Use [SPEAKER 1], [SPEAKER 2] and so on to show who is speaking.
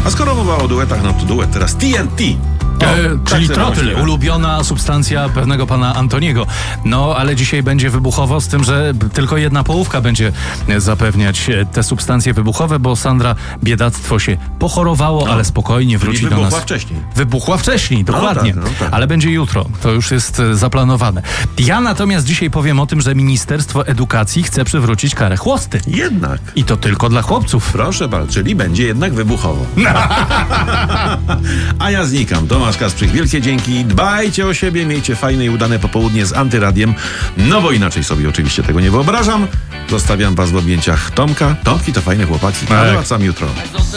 [SPEAKER 1] A skoro mowa o duetach, no to duet teraz TNT.
[SPEAKER 2] Czyli trotyl, ulubiona substancja pewnego pana Antoniego. No, ale dzisiaj będzie wybuchowo, z tym, że tylko jedna połówka będzie zapewniać te substancje wybuchowe, bo Sandra biedactwo się pochorowało, ale spokojnie wróci do nas. Wybuchła wcześniej, dokładnie. Tak. Ale będzie jutro, to już jest zaplanowane. Ja natomiast dzisiaj powiem o tym, że Ministerstwo Edukacji chce przywrócić karę chłosty.
[SPEAKER 1] Jednak.
[SPEAKER 2] I to tylko dla chłopców.
[SPEAKER 1] Proszę bardzo, czyli będzie jednak wybuchowo. A ja znikam. Tomasz Kasprzyk, wielkie dzięki. Dbajcie o siebie, miejcie fajne i udane popołudnie z Antyradiem. No bo inaczej sobie oczywiście tego nie wyobrażam. Zostawiam was w objęciach Tomka. Tomki to fajne chłopaki. Ale wracam jutro.